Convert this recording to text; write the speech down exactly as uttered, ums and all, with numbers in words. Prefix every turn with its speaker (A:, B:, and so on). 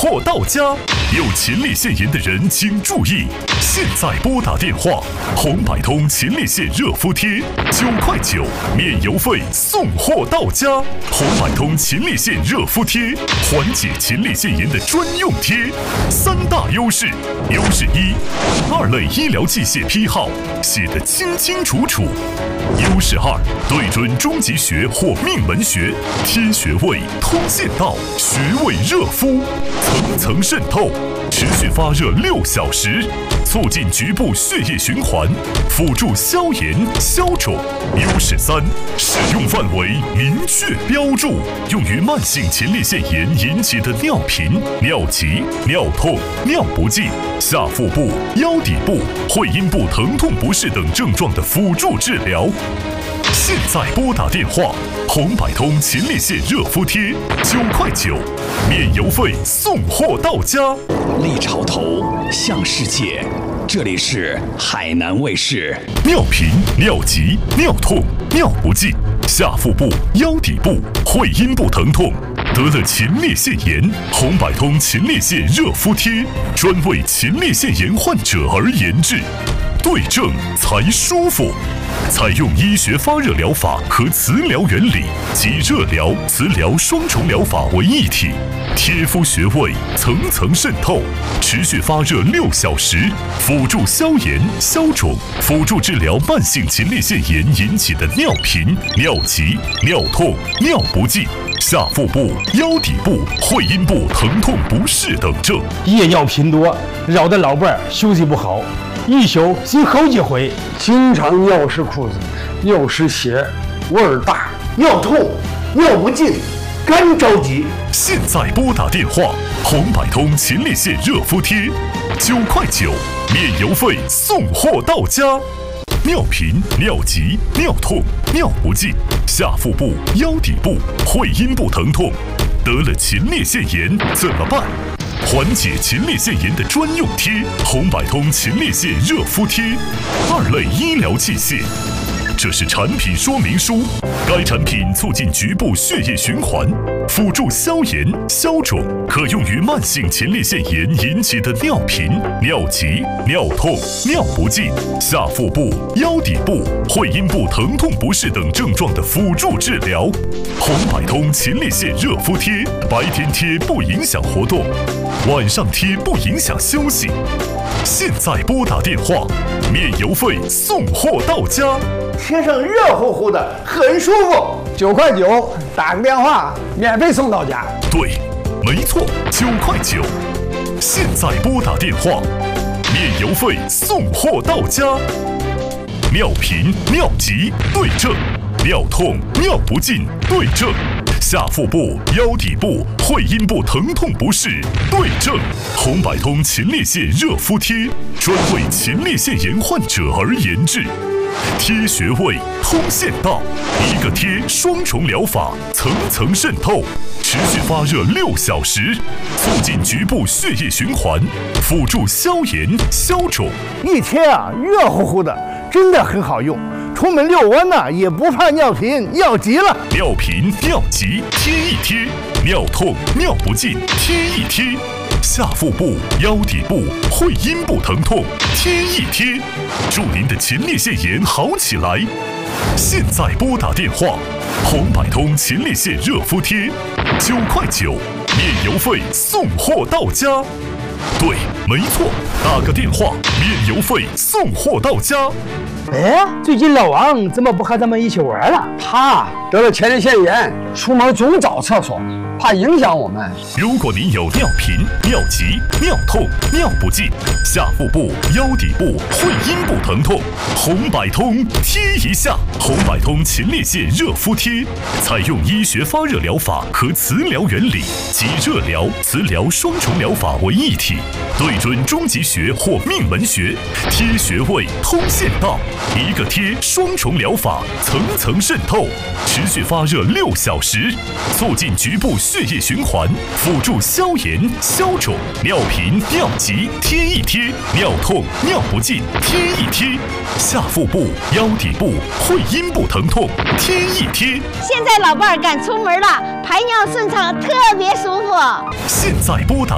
A: 货到家。有前列腺炎的人请注意，现在拨打电话，红百通前列腺热敷贴，九块九，免邮费送货到家。红百通前列腺热敷贴，缓解前列腺炎的专用贴，三大优势。优势一，二类医疗器械批号写得清清楚楚。优势二，对准中极穴或命门穴，贴穴位通线道，穴位热敷，层层渗透，持续发热六小时，促进局部血液循环，辅助消炎消肿。优势三，使用范围明确标注，用于慢性前列腺炎引起的尿频、尿急、尿痛、尿不尽、下腹部、腰底部、会阴部疼痛不适等症状的辅助治疗。现在拨打电话，红百通前列腺热敷贴，九块九，免邮费送货到家。
B: 立潮头，向世界，这里是海南卫视。
A: 尿频、尿急、尿痛、尿不尽，下腹部、腰底部、会阴部疼痛，得了前列腺炎，红百通前列腺热敷贴专为前列腺炎患者而研制，对症才舒服。采用医学发热疗法和磁疗原理及热疗、磁疗双重疗法为一体，贴敷穴位层层渗透，持续发热六小时，辅助消炎消肿，辅助治疗慢性前列腺炎引起的尿频、尿急、尿痛、尿不尽、下腹部、腰底部、会阴部疼痛不适等症。
C: 夜尿频多，扰得老伴儿休息不好，一宿醒好几回，
D: 经常尿湿裤子，尿湿鞋，味儿大，尿痛，尿不尽，干着急。
A: 现在拨打电话，红百通前列腺热敷贴，九块九，免邮费送货到家。尿频、尿急、尿痛、尿不尽，下腹部、腰底部、会阴部疼痛，得了前列腺炎怎么办？缓解前列腺炎的专用贴，红百通前列腺热敷贴，二类医疗器械。这是产品说明书，该产品促进局部血液循环，辅助消炎消肿，可用于慢性前列腺炎引起的尿频、尿急、尿痛、尿不尽、下腹部、腰底部、会阴部疼痛不适等症状的辅助治疗。红百通前列腺热敷贴，白天贴不影响活动，晚上贴不影响休息。现在拨打电话，免邮费送货到家。
D: 贴上热乎乎的，很舒服。
C: 九块九，打个电话，免费送到家。
A: 对，没错，九块九。现在拨打电话，免邮费送货到家。尿频、尿急对症，尿痛、尿不尽对症，下腹部、腰底部、会阴部疼痛不适对症。红百通前列腺热敷贴，专为前列腺炎患者而研制。贴穴位通线道，一个贴双重疗法，层层渗透，持续发热六小时，促进局部血液循环，辅助消炎消肿。
D: 一贴啊，热乎乎的，真的很好用。出门遛弯呢，也不怕尿频尿急了。
A: 尿频尿急贴一贴，尿痛尿不尽贴一贴，下腹部、腰底部、会阴部疼痛贴一贴，祝您的前列腺炎好起来。现在拨打电话，红百通前列腺热敷贴，九块九，免邮费送货到家。对，没错，打个电话，免邮费送货到家。
C: 哎，最近老王怎么不和咱们一起玩了？
D: 他得了前列腺炎，出门总找厕所，怕影响我们。
A: 如果您有尿频、尿急、尿痛、尿不尽、下腹部、腰底部、会阴部疼痛，红百通贴一下。红百通前列腺热敷贴，采用医学发热疗法和磁疗原理及热疗、磁疗双重疗法为一体，对准中极穴或命门穴，贴穴位通线道，一个贴双重疗法，层层渗透，持续发热六小时，促进局部血液循环，辅助消炎消肿。尿频尿急贴一贴，尿痛尿不尽贴一贴，下腹部、腰底部、会阴部疼痛贴一贴。
E: 现在老伴儿敢出门了，排尿顺畅，特别舒服。
A: 现在拨打